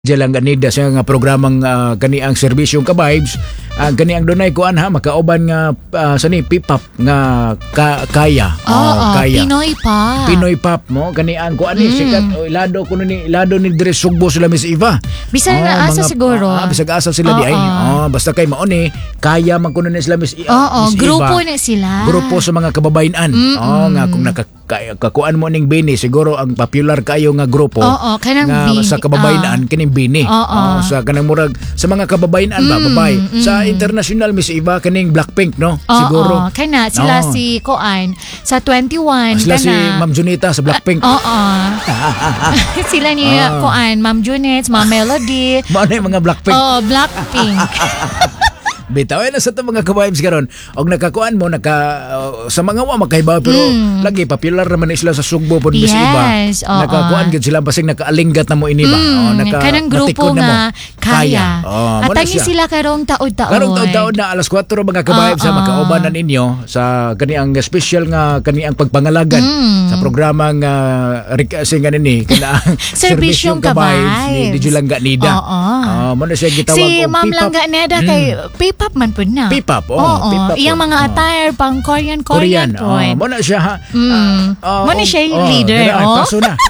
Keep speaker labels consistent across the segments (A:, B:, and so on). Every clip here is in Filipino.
A: Jalang ganida sa nga programang kani ang serbisyong ka-vibes kani ang dunay kuan ha makauban nga sani P-pop nga kaya kaya Pinoy pop mo kani ang kuan ni sikat ilado kuno ni ilado ni dire Sugbo sila Miss Eva
B: bisan na asa siguro
A: bisag asa sila di ay basta kay mao ni kaya man kuno ni sila Miss Eva
B: grupo na sila
A: grupo sa mga kababayan nga kung kakuan mo ning Bini siguro ang popular kayo nga grupo
B: kanang
A: nga sa kababayan kining Bini sa kanang murag sa mga kababayan ba babay sa international Miss Eva kaning Blackpink no siguro
B: kana sila si Koan sa 21
A: sila si Ma'am Junita sa Blackpink
B: sila ni Koan Ma'am Junet Ma'am Melody
A: mao na mga Blackpink
B: Blackpink
A: bitaw na sa mga ka-vibes karon og nakakuan mo sa mga wa makahibaw pero lagi popular naman sila sa Sugbo pod Miss Eva nakakuan gid sila basig nakaalinggat na mo ini ba
B: kanang grupo nga kaya at ani sila karong taod-taod
A: na alas 4 mga ka-vibes sa makaubanan ninyo sa kani ang special nga kani ang pagpangalagan sa programang singa nini kana
B: serbisyong ka-vibes
A: ni DJ Langga Nida mo na siya gitawag
B: si Ma'am Langga Nida kay P-pop man po na.
A: P-pop,
B: P-pop. Iyang mga attire, pang Korean.
A: Mo na siya ha.
B: Mo na siya yung leader.
A: Paso na.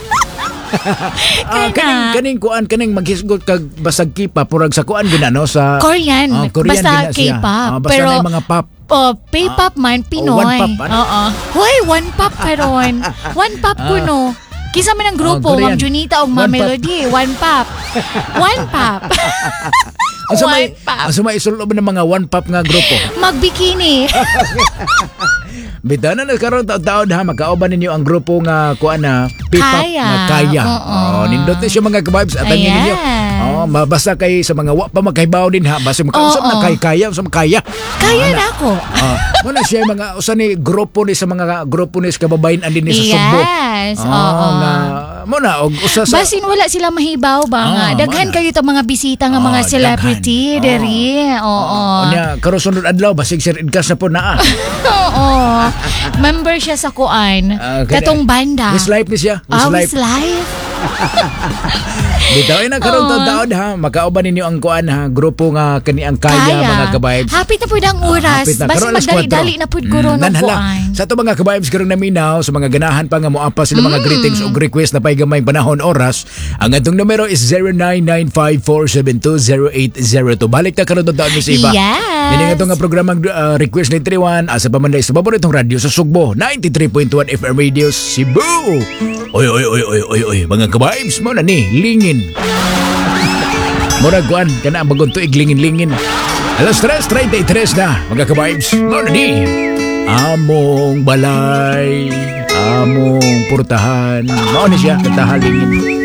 A: Kaning kuan kaning maghisgot kag basag K-pop purag sa kuan ginano sa
B: Korean basta K-pop
A: pero mga pop
B: P-pop man Pinoy. Hoy, one pop karon. One pop kuno. Kisa man ang grupo, Ma'am Junita o Ma'am Melody, one pop. One pop.
A: Asa may isulob ng mga one pop nga grupo?
B: Magbikini.
A: Bitaw na karon taon ha makauban ninyo ang grupo nga kuan na P-pop nga kaya. Nindot ni siya mga ka-vibes at ninyo. Mabasa kay sa mga wa pa makahibaw din ha basta makausap na kaya sa makaya.
B: Kaya na ako.
A: Mo na siya mga usa ni grupo ni sa mga grupo ni sa kababayan andin ni sa Sugbo.
B: Yes.
A: Mo na og usa sa
B: basin wala sila mahibaw ba nga daghan kayo ta mga bisita nga mga celebrity diri.
A: Nya karon sunod adlaw basig Sir Edgar na po naa.
B: Member siya sa kuan katong banda.
A: His life ni siya.
B: His life.
A: Bitaw na karon taon ha makauban ninyo ang kuan ha grupo nga kani ang kaya mga ka-vibes.
B: Hapit na pud ang oras basta magdali-dali na pud guro ng kuan.
A: Sa to mga ka-vibes karong naminaw sa mga ganahan pa nga moapa sila mga greetings o request na pay gamay panahon oras. Ang atong numero is 0995-472-0802. Balik ta karon taon Miss Eva. Ini nga nga programang request ni 31 asa pa man sa paboritong radyo sa Sugbo 93.1 FM Radio Cebu. Oy mga ka-vibes mo na ni lingin. Murag kuan kana ang bagong tuig lingin-lingin. Alas 3:33 na mga ka-vibes. Mo na ni among balay, among purtahan. Mao ni siya katahalingin.